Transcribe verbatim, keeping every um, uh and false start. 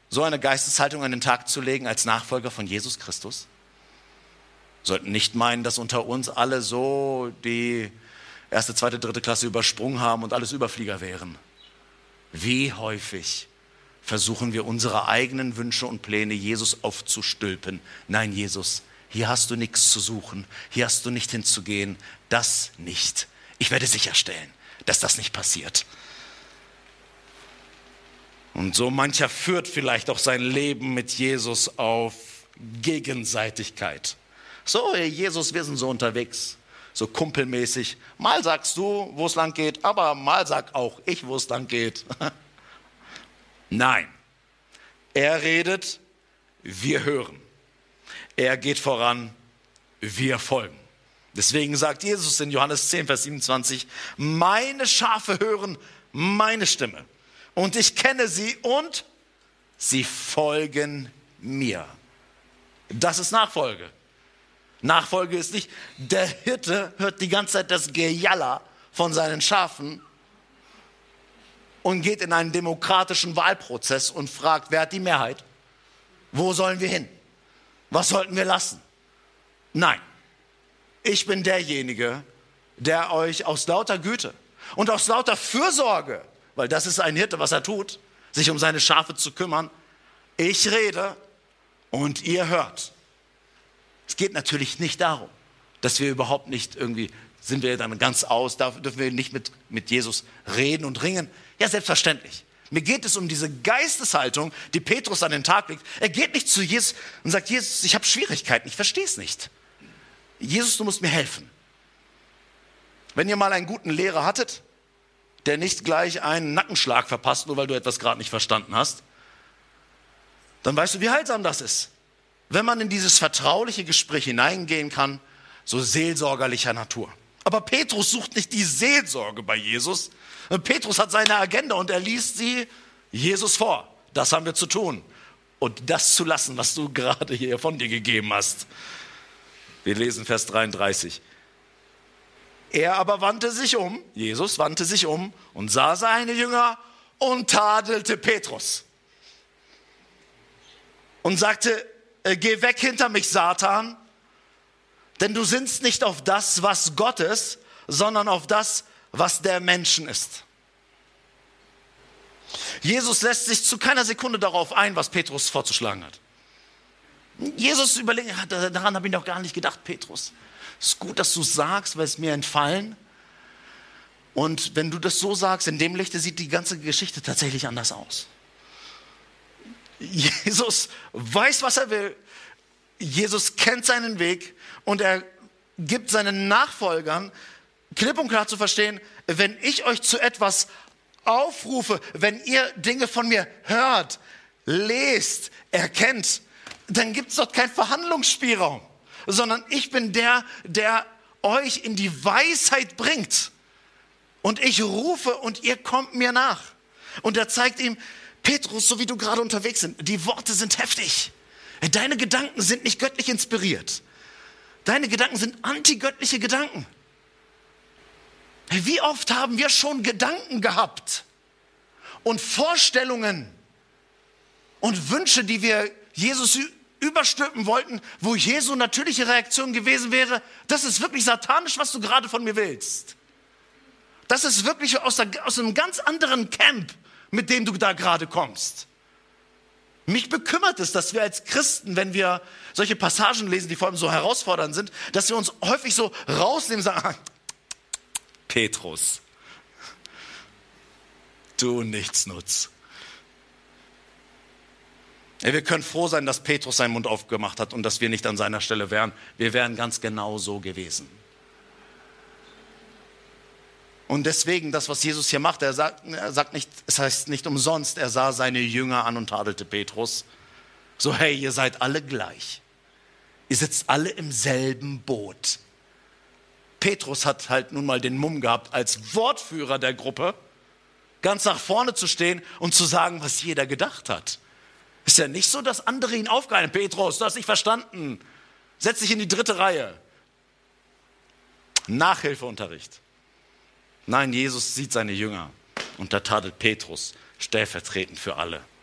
so eine Geisteshaltung an den Tag zu legen als Nachfolger von Jesus Christus? Wir sollten nicht meinen, dass unter uns alle so die erste, zweite, dritte Klasse übersprungen haben und alles Überflieger wären. Wie häufig versuchen wir unsere eigenen Wünsche und Pläne Jesus aufzustülpen. Nein, Jesus, hier hast du nichts zu suchen, hier hast du nicht hinzugehen, das nicht. Ich werde sicherstellen, dass das nicht passiert. Und so mancher führt vielleicht auch sein Leben mit Jesus auf Gegenseitigkeit. So, Jesus, wir sind so unterwegs, so kumpelmäßig. Mal sagst du, wo es lang geht, aber mal sag auch ich, wo es lang geht. Nein, er redet, wir hören. Er geht voran, wir folgen. Deswegen sagt Jesus in Johannes zehn, Vers siebenundzwanzig, meine Schafe hören meine Stimme und ich kenne sie und sie folgen mir. Das ist Nachfolge. Nachfolge ist nicht, der Hirte hört die ganze Zeit das Gejaller von seinen Schafen und geht in einen demokratischen Wahlprozess und fragt, wer hat die Mehrheit? Wo sollen wir hin? Was sollten wir lassen? Nein, ich bin derjenige, der euch aus lauter Güte und aus lauter Fürsorge, weil das ist ein Hirte, was er tut, sich um seine Schafe zu kümmern, ich rede und ihr hört. Es geht natürlich nicht darum, dass wir überhaupt nicht irgendwie, sind wir dann ganz aus, dürfen wir nicht mit, mit Jesus reden und ringen. Ja, selbstverständlich. Mir geht es um diese Geisteshaltung, die Petrus an den Tag legt. Er geht nicht zu Jesus und sagt, Jesus, ich habe Schwierigkeiten, ich verstehe es nicht. Jesus, du musst mir helfen. Wenn ihr mal einen guten Lehrer hattet, der nicht gleich einen Nackenschlag verpasst, nur weil du etwas gerade nicht verstanden hast, dann weißt du, wie heilsam das ist. Wenn man in dieses vertrauliche Gespräch hineingehen kann, so seelsorgerlicher Natur. Aber Petrus sucht nicht die Seelsorge bei Jesus. Petrus hat seine Agenda und er liest sie Jesus vor. Das haben wir zu tun. Und das zu lassen, was du gerade hier von dir gegeben hast. Wir lesen Vers dreiunddreißig. Er aber wandte sich um, Jesus wandte sich um und sah seine Jünger und tadelte Petrus. Und sagte, geh weg hinter mich, Satan, denn du sinnst nicht auf das, was Gott ist, sondern auf das, was der Menschen ist. Jesus lässt sich zu keiner Sekunde darauf ein, was Petrus vorzuschlagen hat. Jesus überlegt, daran habe ich noch gar nicht gedacht, Petrus. Es ist gut, dass du es sagst, weil es mir entfallen. Und wenn du das so sagst, in dem Lichte sieht die ganze Geschichte tatsächlich anders aus. Jesus weiß, was er will. Jesus kennt seinen Weg und er gibt seinen Nachfolgern klipp und klar zu verstehen, wenn ich euch zu etwas aufrufe, wenn ihr Dinge von mir hört, lest, erkennt, dann gibt es dort keinen Verhandlungsspielraum, sondern ich bin der, der euch in die Weisheit bringt. Und ich rufe und ihr kommt mir nach. Und er zeigt ihm, Petrus, so wie du gerade unterwegs bist, die Worte sind heftig. Deine Gedanken sind nicht göttlich inspiriert. Deine Gedanken sind antigöttliche Gedanken. Wie oft haben wir schon Gedanken gehabt und Vorstellungen und Wünsche, die wir Jesus überstülpen wollten, wo Jesu natürliche Reaktion gewesen wäre, das ist wirklich satanisch, was du gerade von mir willst. Das ist wirklich aus, der, aus einem ganz anderen Camp, mit dem du da gerade kommst. Mich bekümmert es, dass wir als Christen, wenn wir solche Passagen lesen, die vor allem so herausfordernd sind, dass wir uns häufig so rausnehmen und sagen, ah, Petrus, du Nichtsnutz. Ja, wir können froh sein, dass Petrus seinen Mund aufgemacht hat und dass wir nicht an seiner Stelle wären. Wir wären ganz genau so gewesen. Und deswegen, das, was Jesus hier macht, er sagt, er sagt nicht, es heißt nicht umsonst, er sah seine Jünger an und tadelte Petrus. So, hey, ihr seid alle gleich. Ihr sitzt alle im selben Boot. Petrus hat halt nun mal den Mumm gehabt, als Wortführer der Gruppe ganz nach vorne zu stehen und zu sagen, was jeder gedacht hat. Ist ja nicht so, dass andere ihn aufgreifen. Petrus, du hast nicht verstanden. Setz dich in die dritte Reihe. Nachhilfeunterricht. Nein, Jesus sieht seine Jünger und da tadelt Petrus stellvertretend für alle.